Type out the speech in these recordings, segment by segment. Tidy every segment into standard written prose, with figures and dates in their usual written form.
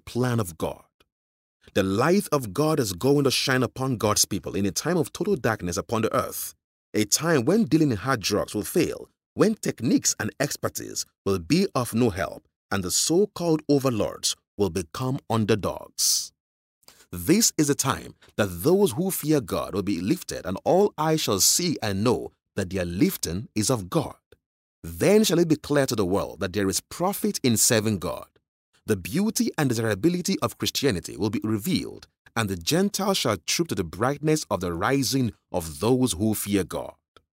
plan of God. The light of God is going to shine upon God's people in a time of total darkness upon the earth, a time when dealing in hard drugs will fail, when techniques and expertise will be of no help, and the so-called overlords will become underdogs. This is the time that those who fear God will be lifted, and all eyes shall see and know that their lifting is of God. Then shall it be clear to the world that there is profit in serving God. The beauty and desirability of Christianity will be revealed, and the Gentiles shall troop to the brightness of the rising of those who fear God.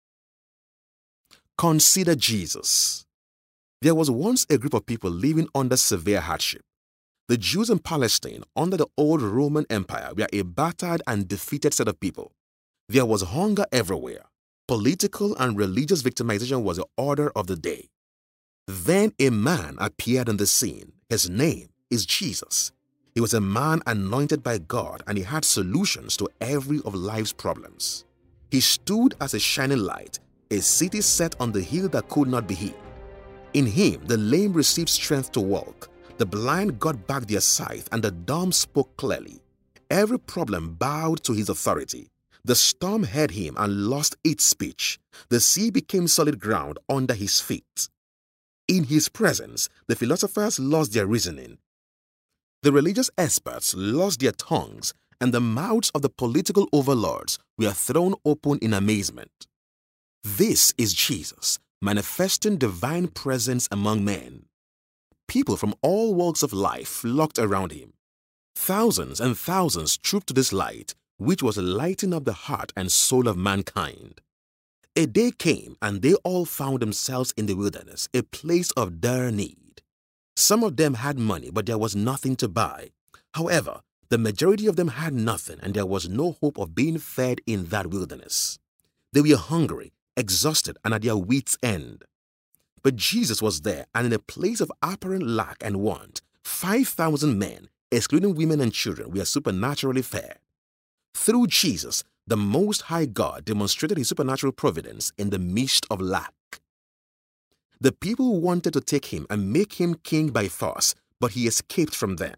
Consider Jesus. There was once a group of people living under severe hardship. The Jews in Palestine under the old Roman Empire were a battered and defeated set of people. There was hunger everywhere. Political and religious victimization was the order of the day. Then a man appeared on the scene. His name is Jesus. He was a man anointed by God, and he had solutions to every of life's problems. He stood as a shining light, a city set on the hill that could not be hid. In him, the lame received strength to walk, the blind got back their sight, and the dumb spoke clearly. Every problem bowed to his authority. The storm heard him and lost its speech. The sea became solid ground under his feet. In his presence, the philosophers lost their reasoning. The religious experts lost their tongues, and the mouths of the political overlords were thrown open in amazement. This is Jesus, manifesting divine presence among men. People from all walks of life flocked around him. Thousands and thousands trooped to this light, which was lighting up the heart and soul of mankind. A day came, and they all found themselves in the wilderness, a place of dire need. Some of them had money, but there was nothing to buy. However, the majority of them had nothing, and there was no hope of being fed in that wilderness. They were hungry, exhausted, and at their wits' end. But Jesus was there, and in a place of apparent lack and want, 5,000 men, excluding women and children, were supernaturally fed. Through Jesus, the Most High God demonstrated his supernatural providence in the midst of lack. The people wanted to take him and make him king by force, but he escaped from them.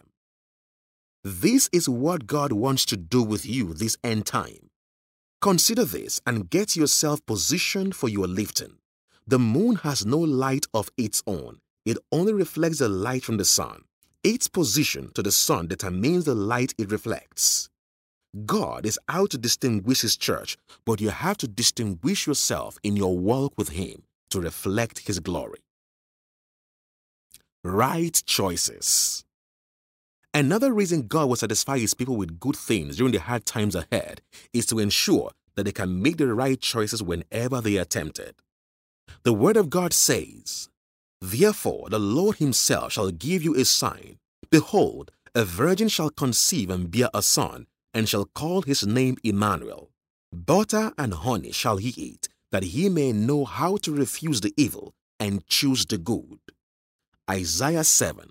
This is what God wants to do with you this end time. Consider this and get yourself positioned for your lifting. The moon has no light of its own. It only reflects the light from the sun. Its position to the sun determines the light it reflects. God is out to distinguish his church, but you have to distinguish yourself in your walk with him to reflect his glory. Right choices. Another reason God will satisfy his people with good things during the hard times ahead is to ensure that they can make the right choices whenever they are tempted. The word of God says, "Therefore the Lord himself shall give you a sign. Behold, a virgin shall conceive and bear a son, and shall call his name Emmanuel. Butter and honey shall he eat, that he may know how to refuse the evil and choose the good." Isaiah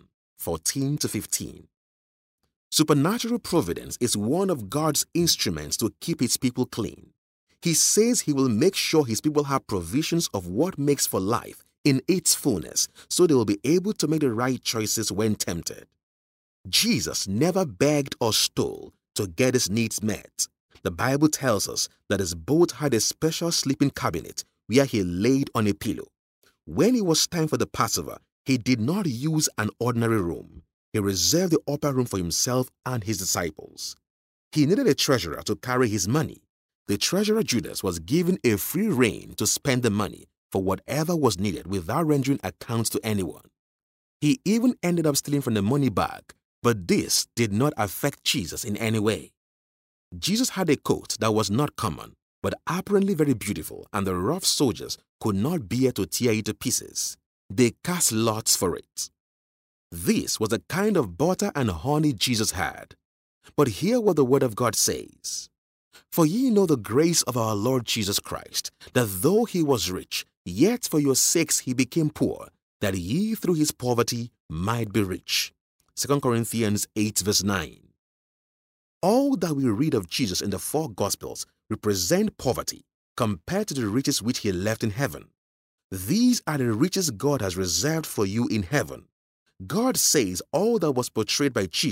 7:14-15. Supernatural providence is one of God's instruments to keep his people clean. He says he will make sure his people have provisions of what makes for life in its fullness, so they will be able to make the right choices when tempted. Jesus never begged or stole to get his needs met. The Bible tells us that his boat had a special sleeping cabinet where he laid on a pillow. When it was time for the Passover, he did not use an ordinary room. He reserved the upper room for himself and his disciples. He needed a treasurer to carry his money. The treasurer Judas was given a free rein to spend the money for whatever was needed without rendering accounts to anyone. He even ended up stealing from the money bag, but this did not affect Jesus in any way. Jesus had a coat that was not common, but apparently very beautiful, and the rough soldiers could not bear to tear it to pieces. They cast lots for it. This was the kind of butter and honey Jesus had. But hear what the word of God says. "For ye know the grace of our Lord Jesus Christ, that though he was rich, yet for your sakes he became poor, that ye through his poverty might be rich." 2 Corinthians 8:9. All that we read of Jesus in the four Gospels represent poverty compared to the riches which he left in heaven. These are the riches God has reserved for you in heaven. God says all that was portrayed by Jesus